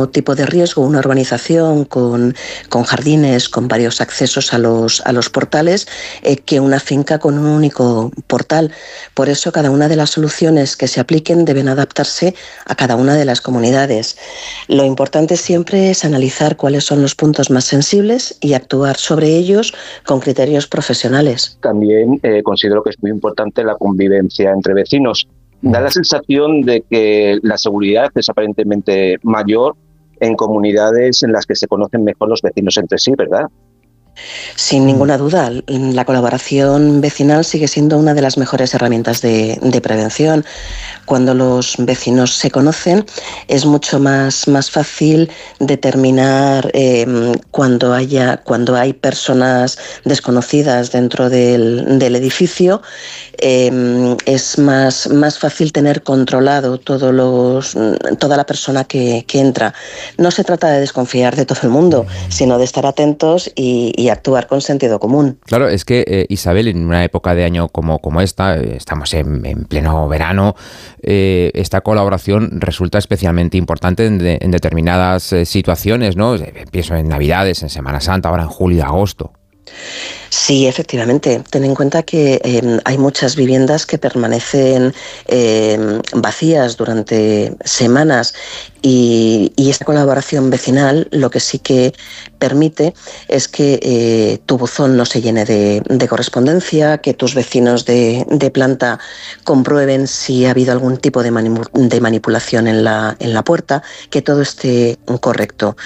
mismo tipo de riesgo una urbanización con jardines, con varios accesos a los portales, que una finca con un único portal. Por eso cada una de las soluciones que se apliquen deben adaptarse a cada una de las comunidades. Lo importante siempre es analizar cuáles son los puntos más sensibles y actuar sobre ellos con criterios profesionales. También considero que es muy importante la convivencia entre vecinos. Da la sensación de que la seguridad es aparentemente mayor en comunidades en las que se conocen mejor los vecinos entre sí, ¿verdad? Sin ninguna duda, la colaboración vecinal sigue siendo una de las mejores herramientas de prevención. Cuando los vecinos se conocen, es mucho más fácil determinar cuando hay personas desconocidas dentro del edificio. Es más fácil tener controlado toda la persona que entra. No se trata de desconfiar de todo el mundo, sino de estar atentos y actuar con sentido común. Claro, es que Isabel, en una época de año como esta, estamos en pleno verano, esta colaboración resulta especialmente importante en determinadas situaciones, ¿no? Pienso en Navidades, en Semana Santa, ahora en julio y agosto. Sí, efectivamente. Ten en cuenta que hay muchas viviendas que permanecen vacías durante semanas y esta colaboración vecinal lo que sí que permite es que tu buzón no se llene de correspondencia, que tus vecinos de planta comprueben si ha habido algún tipo de manipulación en la puerta, que todo esté correcto.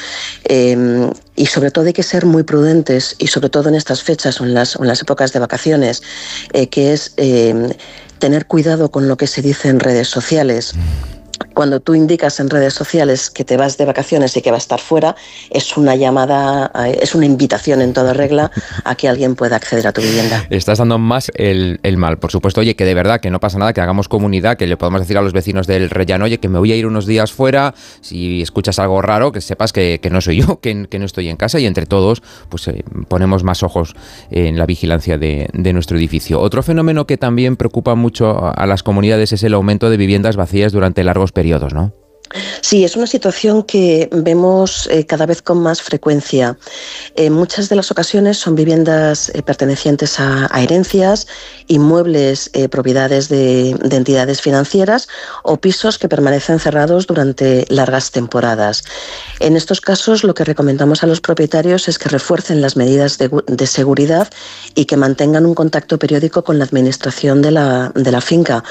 Y sobre todo hay que ser muy prudentes, y sobre todo en estas fechas o en las épocas de vacaciones, que es tener cuidado con lo que se dice en redes sociales. Cuando tú indicas en redes sociales que te vas de vacaciones y que vas a estar fuera, es una llamada, es una invitación en toda regla a que alguien pueda acceder a tu vivienda. Estás dando más el mal, por supuesto. Oye, que de verdad, que no pasa nada, que hagamos comunidad, que le podamos decir a los vecinos del Rellano, oye, que me voy a ir unos días fuera, si escuchas algo raro, que sepas que no soy yo, que no estoy en casa, y entre todos pues ponemos más ojos en la vigilancia de nuestro edificio. Otro fenómeno que también preocupa mucho a las comunidades es el aumento de viviendas vacías durante largos periodos, ¿no? Sí, es una situación que vemos cada vez con más frecuencia. En muchas de las ocasiones son viviendas pertenecientes a herencias, inmuebles, propiedades de entidades financieras o pisos que permanecen cerrados durante largas temporadas. En estos casos, lo que recomendamos a los propietarios es que refuercen las medidas de seguridad y que mantengan un contacto periódico con la administración de la finca.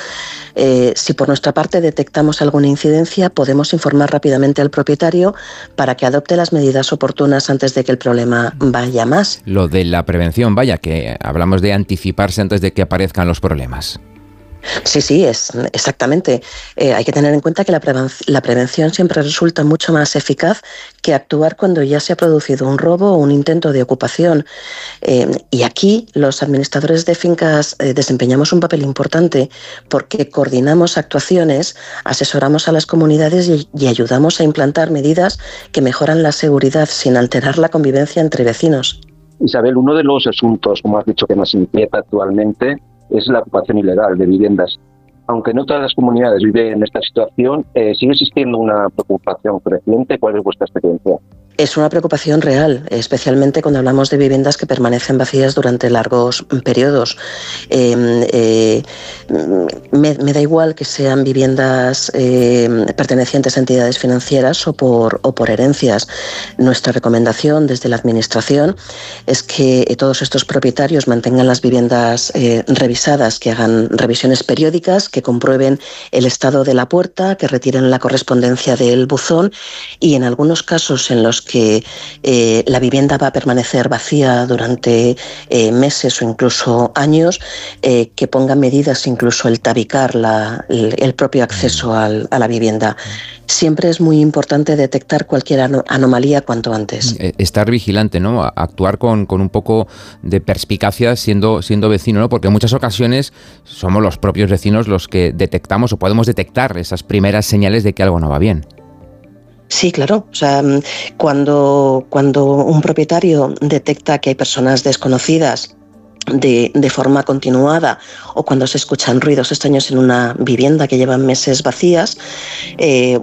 Si por nuestra parte detectamos alguna incidencia, podemos informar rápidamente al propietario para que adopte las medidas oportunas antes de que el problema vaya más. Lo de la prevención, vaya, que hablamos de anticiparse antes de que aparezcan los problemas. Sí, es exactamente. Hay que tener en cuenta que la prevención siempre resulta mucho más eficaz que actuar cuando ya se ha producido un robo o un intento de ocupación. Y aquí los administradores de fincas desempeñamos un papel importante porque coordinamos actuaciones, asesoramos a las comunidades y ayudamos a implantar medidas que mejoran la seguridad sin alterar la convivencia entre vecinos. Isabel, uno de los asuntos, como has dicho, que nos inquieta actualmente es la ocupación ilegal de viviendas. Aunque no todas las comunidades viven en esta situación, ¿sigue existiendo una preocupación creciente? ¿Cuál es vuestra experiencia? Es una preocupación real, especialmente cuando hablamos de viviendas que permanecen vacías durante largos periodos. Me da igual que sean viviendas pertenecientes a entidades financieras o por herencias. Nuestra recomendación desde la Administración es que todos estos propietarios mantengan las viviendas revisadas, que hagan revisiones periódicas, que comprueben el estado de la puerta, que retiren la correspondencia del buzón y en algunos casos en los que la vivienda va a permanecer vacía durante meses o incluso años, que pongan medidas, incluso el tabicar el propio acceso a la vivienda. Siempre es muy importante detectar cualquier anomalía cuanto antes. Estar vigilante, ¿no? Actuar con un poco de perspicacia siendo vecino, ¿no? Porque en muchas ocasiones somos los propios vecinos los que detectamos o podemos detectar esas primeras señales de que algo no va bien. Sí, claro. O sea, cuando un propietario detecta que hay personas desconocidas de forma continuada o cuando se escuchan ruidos extraños en una vivienda que llevan meses vacías,